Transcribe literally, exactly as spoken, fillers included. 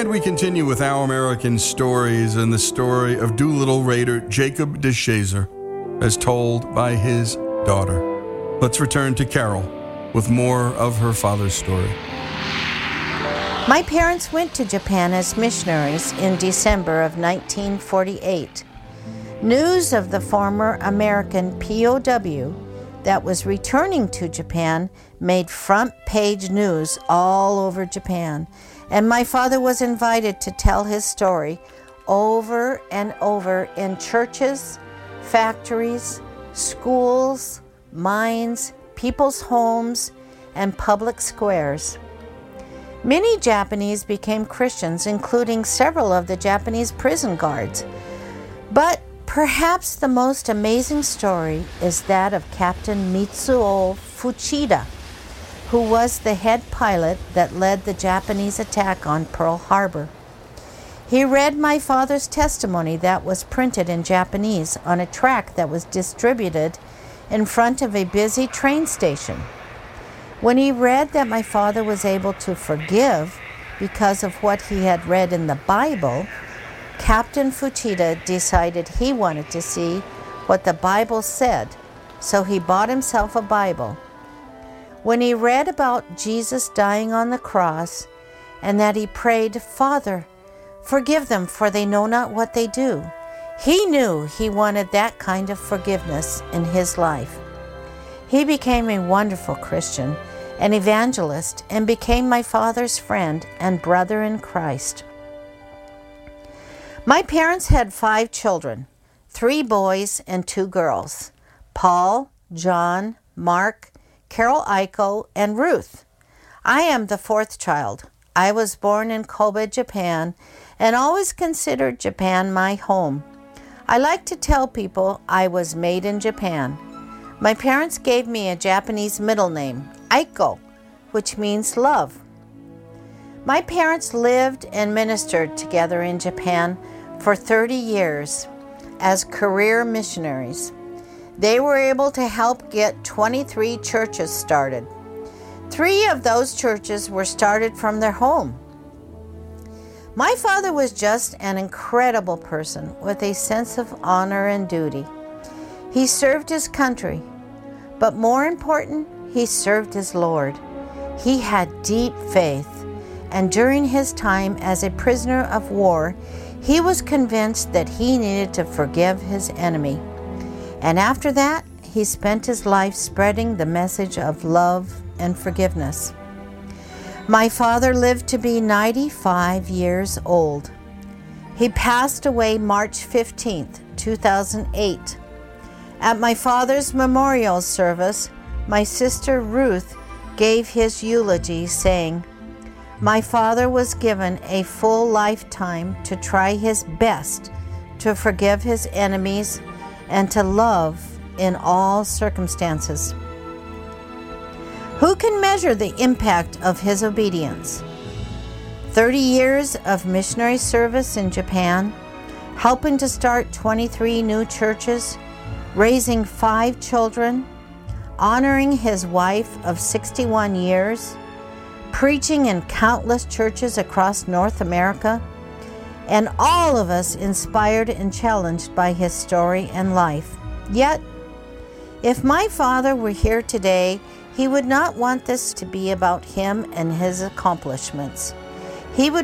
And we continue with Our American Stories and the story of Doolittle Raider Jacob DeShazer as told by his daughter. Let's return to Carol with more of her father's story. My parents went to Japan as missionaries in December of nineteen forty-eight. News of the former American P O W that was returning to Japan made front-page news all over Japan, and my father was invited to tell his story over and over in churches, factories, schools, mines, people's homes, and public squares. Many Japanese became Christians, including several of the Japanese prison guards. But perhaps the most amazing story is that of Captain Mitsuo Fuchida, who was the head pilot that led the Japanese attack on Pearl Harbor. He read my father's testimony that was printed in Japanese on a tract that was distributed in front of a busy train station. When he read that my father was able to forgive because of what he had read in the Bible, Captain Fuchida decided he wanted to see what the Bible said, so he bought himself a Bible. When he read about Jesus dying on the cross and that he prayed, "Father, forgive them, for they know not what they do," he knew he wanted that kind of forgiveness in his life. He became a wonderful Christian, an evangelist, and became my father's friend and brother in Christ. My parents had five children, three boys and two girls: Paul, John, Mark, Carol Aiko, and Ruth. I am the fourth child. I was born in Kobe, Japan, and always considered Japan my home. I like to tell people I was made in Japan. My parents gave me a Japanese middle name, Aiko, which means love. My parents lived and ministered together in Japan for thirty years as career missionaries. They were able to help get twenty-three churches started. Three of those churches were started from their home. My father was just an incredible person with a sense of honor and duty. He served his country, but more important, he served his Lord. He had deep faith, and during his time as a prisoner of war, he was convinced that he needed to forgive his enemy. And after that, he spent his life spreading the message of love and forgiveness. My father lived to be ninety-five years old. He passed away March fifteenth, two thousand eight. At my father's memorial service, my sister Ruth gave his eulogy, saying, "My father was given a full lifetime to try his best to forgive his enemies and to love in all circumstances." Who can measure the impact of his obedience? thirty years of missionary service in Japan, helping to start twenty-three new churches, raising five children, honoring his wife of sixty-one years, preaching in countless churches across North America, and all of us inspired and challenged by his story and life. Yet, if my father were here today, he would not want this to be about him and his accomplishments. He would